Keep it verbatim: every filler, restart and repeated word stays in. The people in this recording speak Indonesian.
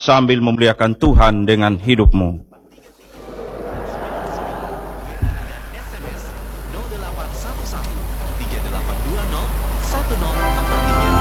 sambil memuliakan Tuhan dengan hidupmu. S M S nol delapan satu satu tiga delapan dua nol satu nol empat